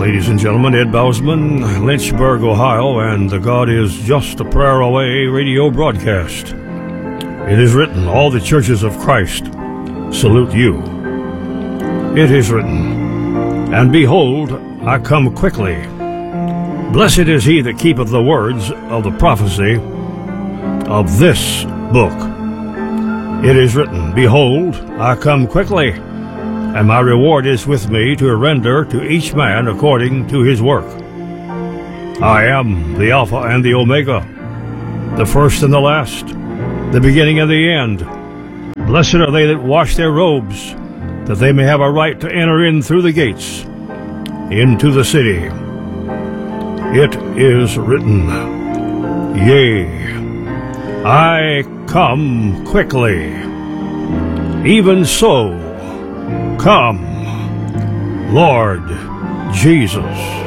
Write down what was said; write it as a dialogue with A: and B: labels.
A: Ladies and gentlemen, Ed Bousman, Lynchburg, Ohio, and the God is Just a Prayer Away radio broadcast. It is written, all the churches of Christ salute you. It is written, and behold, I come quickly. Blessed is he that keepeth the words of the prophecy of this book. It is written, behold, I come quickly, and my reward is with me to render to each man according to his work. I am the Alpha and the Omega, the first and the last, the beginning and the end. Blessed are they that wash their robes, that they may have a right to enter in through the gates into the city. It is written, yea, I come quickly. Even so, come, Lord Jesus.